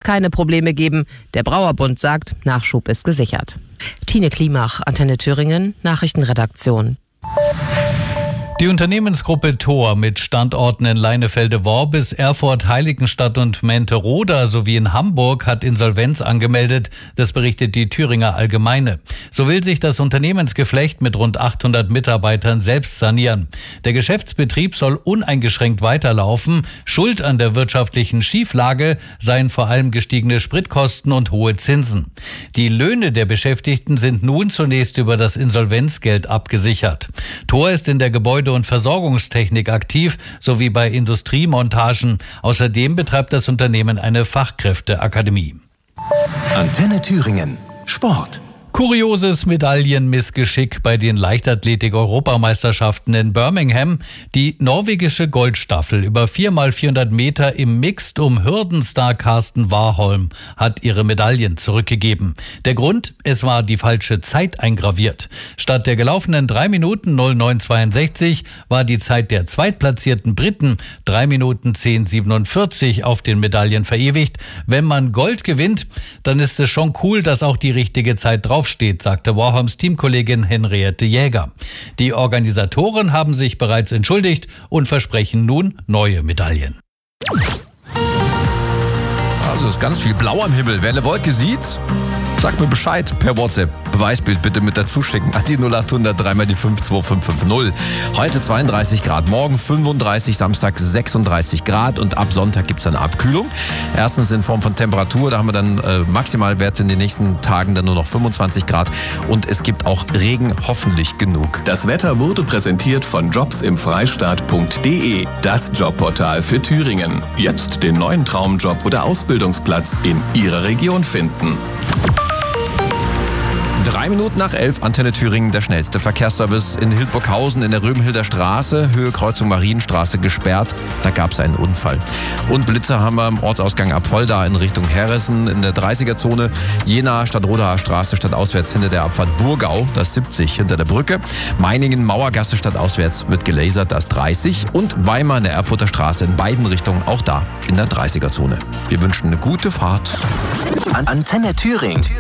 keine Probleme geben. Der Brauerbund sagt, Nachschub ist gesichert. Tine Klimach, Antenne Thüringen, Nachrichtenredaktion. Die Unternehmensgruppe Thor mit Standorten in Leinefelde-Worbis, Erfurt, Heiligenstadt und Menteroda sowie in Hamburg hat Insolvenz angemeldet. Das berichtet die Thüringer Allgemeine. So will sich das Unternehmensgeflecht mit rund 800 Mitarbeitern selbst sanieren. Der Geschäftsbetrieb soll uneingeschränkt weiterlaufen. Schuld an der wirtschaftlichen Schieflage seien vor allem gestiegene Spritkosten und hohe Zinsen. Die Löhne der Beschäftigten sind nun zunächst über das Insolvenzgeld abgesichert. Thor ist in der Gebäude- und Versorgungstechnik aktiv, sowie bei Industriemontagen. Außerdem betreibt das Unternehmen eine Fachkräfteakademie. Antenne Thüringen. Sport. Kurioses Medaillenmissgeschick bei den Leichtathletik-Europameisterschaften in Birmingham. Die norwegische Goldstaffel über 4x400 Meter im Mixed um Hürdenstar Carsten Warholm hat ihre Medaillen zurückgegeben. Der Grund? Es war die falsche Zeit eingraviert. Statt der gelaufenen 3 Minuten 09,62 war die Zeit der zweitplatzierten Briten 3 Minuten 10,47 auf den Medaillen verewigt. Wenn man Gold gewinnt, dann ist es schon cool, dass auch die richtige Zeit draufsteht, sagte Warholms Teamkollegin Henriette Jäger. Die Organisatoren haben sich bereits entschuldigt und versprechen nun neue Medaillen. Also es ist ganz viel Blau am Himmel. Wer eine Wolke sieht, sagt mir Bescheid per WhatsApp. Beweisbild bitte mit dazu schicken an die 0800 3 die 52550. Heute 32 Grad, morgen 35, Samstag 36 Grad und ab Sonntag gibt es eine Abkühlung. Erstens in Form von Temperatur, da haben wir dann Maximalwerte in den nächsten Tagen dann nur noch 25 Grad und es gibt auch Regen, hoffentlich genug. Das Wetter wurde präsentiert von jobsimfreistaat.de, das Jobportal für Thüringen. Jetzt den neuen Traumjob oder Ausbildungsplatz in Ihrer Region finden. 3 Minuten nach 11, Antenne Thüringen, der schnellste Verkehrsservice in Hildburghausen in der Röbenhilder Straße, Höhe Kreuzung Marienstraße gesperrt. Da gab es einen Unfall. Und Blitzer haben wir am Ortsausgang Apolda in Richtung Herressen in der 30er-Zone. Jena, Stadtrodaer Straße, stadtauswärts hinter der Abfahrt Burgau, das 70 hinter der Brücke. Meiningen, Mauergasse, stadtauswärts wird gelasert, das 30. Und Weimar in der Erfurter Straße in beiden Richtungen, auch da in der 30er-Zone. Wir wünschen eine gute Fahrt. Antenne Thüringen.